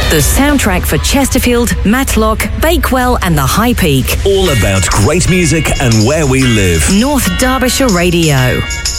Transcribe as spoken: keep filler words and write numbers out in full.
The soundtrack for Chesterfield, Matlock, Bakewell and the High Peak. All about great music and where we live. North Derbyshire Radio.